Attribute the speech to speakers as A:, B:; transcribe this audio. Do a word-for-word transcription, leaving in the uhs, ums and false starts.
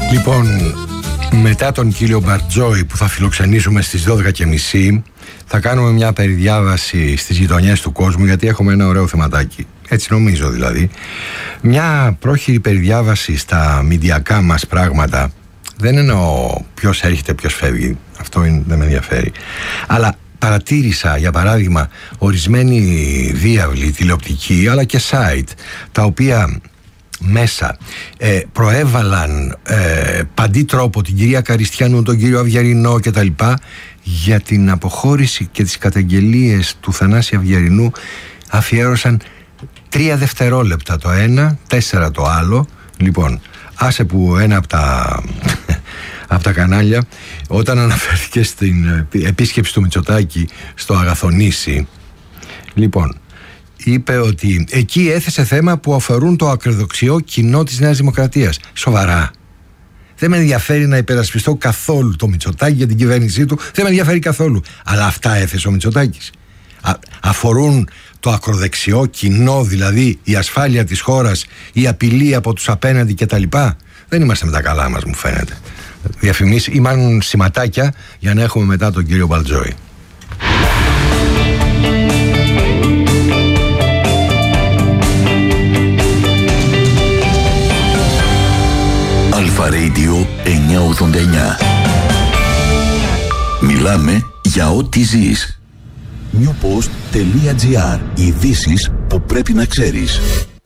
A: Λοιπόν, μετά τον κύριο Μπαρτζόη που θα φιλοξενήσουμε στις δώδεκα και μισή, θα κάνουμε μια περιδιάβαση στις γειτονιές του κόσμου, γιατί έχουμε ένα ωραίο θεματάκι. Έτσι νομίζω δηλαδή. Μια πρόχειρη περιδιάβαση στα μηντιακά μας πράγματα. Δεν εννοώ ποιος έρχεται, ποιος φεύγει. Αυτό είναι, δεν με ενδιαφέρει. Αλλά παρατήρησα, για παράδειγμα, ορισμένοι διάβλοι, τηλεοπτικοί, αλλά και site, τα οποία μέσα ε, προέβαλαν ε, παντί τρόπο την κυρία Καριστιανού, τον κύριο Αυγερινό κτλ. Για την αποχώρηση και τις καταγγελίες του Θανάση Αυγερινού αφιέρωσαν τρία δευτερόλεπτα το ένα, τέσσερα το άλλο. Λοιπόν, άσε που ένα από τα, από τα κανάλια, όταν αναφέρθηκε στην επίσκεψη του Μητσοτάκη στο Αγαθονήσι, λοιπόν, είπε ότι εκεί έθεσε θέμα που αφορούν το ακροδεξιό κοινό της Νέας Δημοκρατίας. Σοβαρά. Δεν με ενδιαφέρει να υπερασπιστώ καθόλου το Μητσοτάκη για την κυβέρνησή του. Δεν με ενδιαφέρει καθόλου. Αλλά αυτά έθεσε ο Μητσοτάκης. Α, αφορούν το ακροδεξιό κοινό, δηλαδή η ασφάλεια της χώρας, η απειλή από τους απέναντι κτλ. Δεν είμαστε με τα καλά μας, μου φαίνεται. Διαφημίσεις ή μάλλον σηματάκια για να έχουμε μετά τον κύριο Μπαλτζόη.
B: Αλφα Radio εννιακόσια ογδόντα εννιά. Μιλάμε για ό,τι ζεις. newpost.gr. Ειδήσεις που πρέπει να ξέρεις.